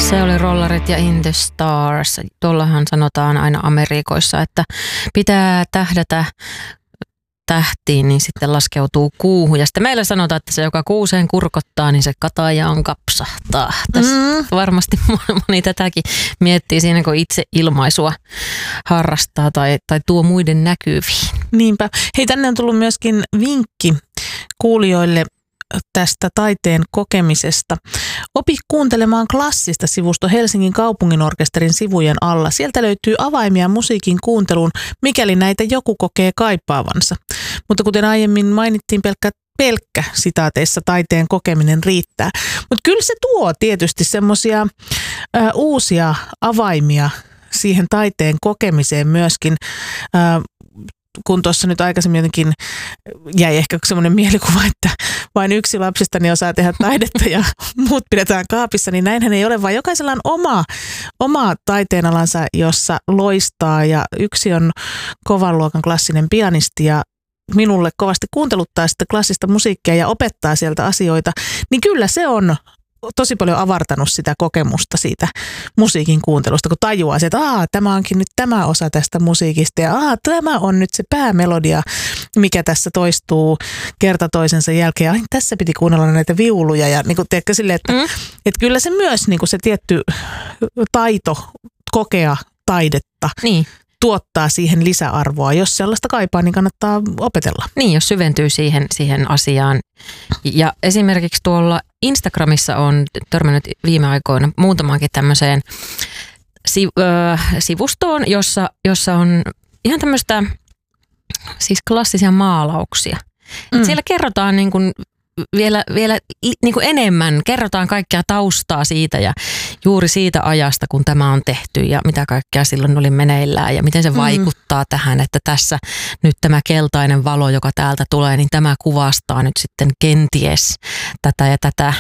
Se oli Rollarit ja In the Stars. Tuollahan sanotaan aina Amerikoissa, että pitää tähdätä tähtiin, niin sitten laskeutuu kuuhun. Ja sitten meillä sanotaan, että se joka kuuseen kurkottaa, niin se katajaan kapsahtaa. Tässä varmasti moni tätäkin miettii siinä, kun itse ilmaisua harrastaa tai tuo muiden näkyviin. Niinpä. Hei, tänne on tullut myöskin vinkki kuulijoille tästä taiteen kokemisesta. Opi kuuntelemaan klassista -sivusto Helsingin kaupunginorkesterin sivujen alla. Sieltä löytyy avaimia musiikin kuunteluun, mikäli näitä joku kokee kaipaavansa. Mutta kuten aiemmin mainittiin, pelkkä sitaateissa taiteen kokeminen riittää. Mutta kyllä se tuo tietysti semmoisia uusia avaimia siihen taiteen kokemiseen myöskin. Kun tuossa nyt aikaisemmin jotenkin jäi ehkä semmoinen mielikuva, että vain yksi lapsistani osaa tehdä taidetta ja muut pidetään kaapissa, niin näinhän ei ole, vaan jokaisella on oma taiteenalansa, jossa loistaa, ja yksi on kovan luokan klassinen pianisti ja minulle kovasti kuunteluttaa sitä klassista musiikkia ja opettaa sieltä asioita, niin kyllä se on tosi paljon avartanut sitä kokemusta siitä musiikin kuuntelusta, kun tajuaa se, että tämä onkin nyt tämä osa tästä musiikista ja tämä on nyt se päämelodia, mikä tässä toistuu kerta toisensa jälkeen. Ja tässä piti kuunnella näitä viuluja ja niin kuin tiedätkö silleen, että kyllä se myös niin kuin se tietty taito kokea taidetta. Niin. Tuottaa siihen lisäarvoa. Jos sellaista kaipaa, niin kannattaa opetella. Niin, jos syventyy siihen asiaan. Ja esimerkiksi tuolla Instagramissa on törmännyt viime aikoina muutamaankin tämmöiseen sivustoon, jossa on ihan tämmöistä siis klassisia maalauksia. Et siellä kerrotaan niin kuin vielä niin kuin enemmän, kerrotaan kaikkea taustaa siitä ja juuri siitä ajasta, kun tämä on tehty ja mitä kaikkea silloin oli meneillään ja miten se vaikuttaa tähän, että tässä nyt tämä keltainen valo, joka täältä tulee, niin tämä kuvastaa nyt sitten kenties tätä ja tätä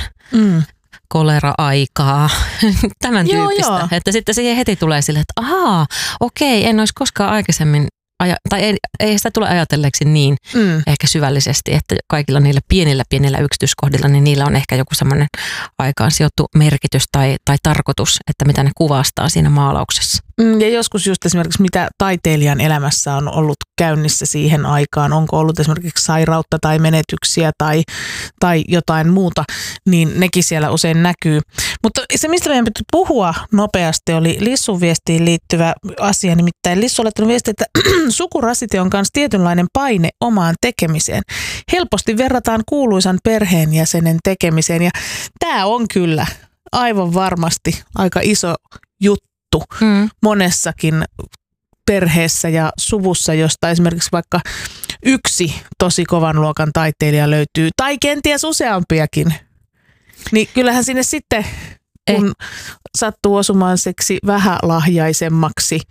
kolera-aikaa, tämän tyyppistä. Joo. Että sitten siihen heti tulee silleen, että okei, en olisi koskaan aikaisemmin tai ei sitä tule ajatelleeksi niin ehkä syvällisesti, että kaikilla niillä pienillä yksityiskohdilla, niin niillä on ehkä joku semmoinen aikaan sijoittu merkitys tai tarkoitus, että mitä ne kuvastaa siinä maalauksessa. Ja joskus just esimerkiksi mitä taiteilijan elämässä on ollut käynnissä siihen aikaan, onko ollut esimerkiksi sairautta tai menetyksiä tai jotain muuta, niin nekin siellä usein näkyy. Mutta se, mistä meidän piti puhua nopeasti, oli Lissun viestiin liittyvä asia, nimittäin Lissu on laittanut viestiä, että sukurasite on myös tietynlainen paine omaan tekemiseen. Helposti verrataan kuuluisan perheenjäsenen tekemiseen ja tämä on kyllä aivan varmasti aika iso juttu monessakin perheessä ja suvussa, josta esimerkiksi vaikka yksi tosi kovan luokan taiteilija löytyy, tai kenties useampiakin. Niin kyllähän sinne sitten, kun sattuu osumaan seksi vähälahjaisemmaksi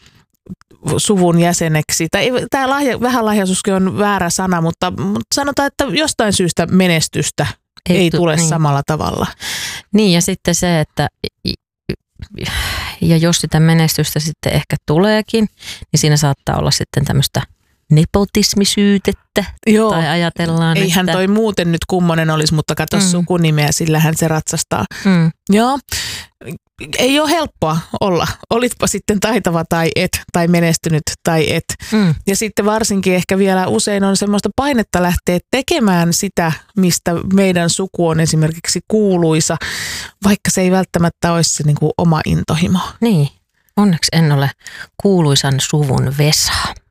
suvun jäseneksi, tai tämä vähälahjaisuuskin on väärä sana, mutta sanotaan, että jostain syystä menestystä ei tule samalla tavalla. Niin, ja sitten se, että ja jos sitä menestystä sitten ehkä tuleekin, niin siinä saattaa olla sitten tämmöistä nepotismisyytettä. Joo. Tai ajatellaan, eihän toi muuten nyt kummonen olisi, mutta katso sukunimeä, sillähän se ratsastaa. Joo, ei ole helppoa olla. Olitpa sitten taitava tai et, tai menestynyt tai et. Ja sitten varsinkin ehkä vielä usein on semmoista painetta lähteä tekemään sitä, mistä meidän suku on esimerkiksi kuuluisa, vaikka se ei välttämättä olisi se niin kuin oma intohimo. Niin, onneksi en ole kuuluisan suvun Vesa.